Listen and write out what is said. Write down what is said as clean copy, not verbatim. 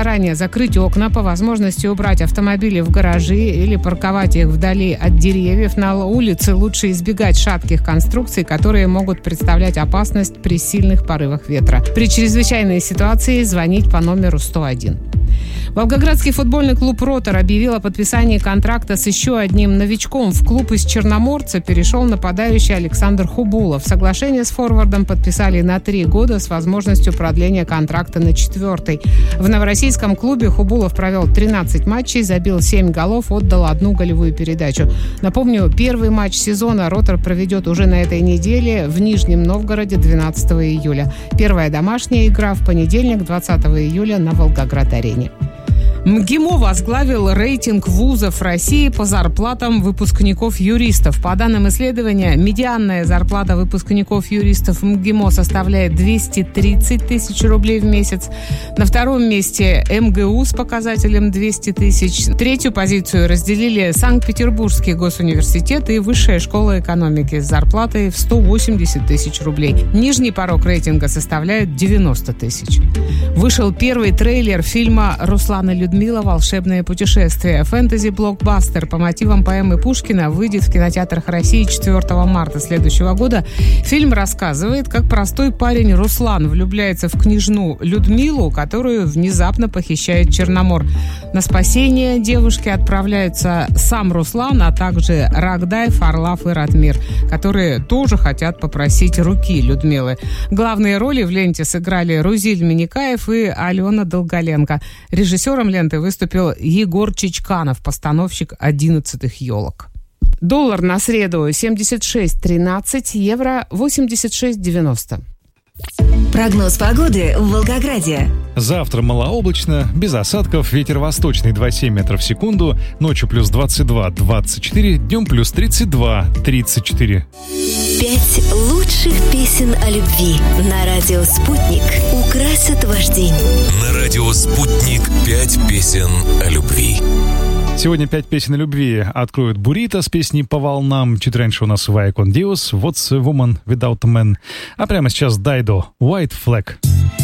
заранее закрыть окна, по возможности убрать автомобили в гаражи или парковать их вдали от деревьев. На улице лучше избегать шатких конструкций, которые могут представлять опасность при сильных порывах ветра. При чрезвычайной ситуации звонить по номеру 101. Волгоградский футбольный клуб «Ротор» объявил о подписании контракта с еще одним новичком. В клуб из Черноморца перешел нападающий Александр Хубулов. Соглашение с форвардом подписали на 3 года с возможностью продления контракта на 4-й. В новороссийском клубе Хубулов провел 13 матчей, забил 7 голов, отдал 1 голевую передачу. Напомню, первый матч сезона «Ротор» проведет уже на этой неделе в Нижнем Новгороде 12 июля. Первая домашняя игра в понедельник, 20 июля на Волгоград-арене. МГИМО возглавил рейтинг вузов России по зарплатам выпускников-юристов. По данным исследования, медианная зарплата выпускников-юристов МГИМО составляет 230 тысяч рублей в месяц. На втором месте МГУ с показателем 200 тысяч. Третью позицию разделили Санкт-Петербургский госуниверситет и Высшая школа экономики с зарплатой в 180 тысяч рублей. Нижний порог рейтинга составляет 90 тысяч. Вышел первый трейлер фильма Руслана Людмила «Волшебное путешествие». Фэнтези-блокбастер по мотивам поэмы Пушкина выйдет в кинотеатрах России 4 марта следующего года. Фильм рассказывает, как простой парень Руслан влюбляется в княжну Людмилу, которую внезапно похищает Черномор. На спасение девушки отправляются сам Руслан, а также Рогдай, Фарлав и Ратмир, которые тоже хотят попросить руки Людмилы. Главные роли в ленте сыграли Рузиль Миникаев и Алена Долголенко. Режиссером ленты выступил Егор Чичканов, постановщик «11 елок». Доллар на среду 76.13, евро 86.90. Прогноз погоды в Волгограде. Завтра малооблачно, без осадков, ветер восточный 2,7 метров в секунду, ночью плюс 22-24, днем плюс 32-34. 5 лучших песен о любви на радио «Спутник» украсят ваш день. На радио «Спутник» 5 песен о любви. Сегодня 5 песен о любви откроют Бурито с песней «По волнам». Чуть раньше у нас Вая Кон Диос, What's a Woman Without a Man. А прямо сейчас Дайдо, White Flag.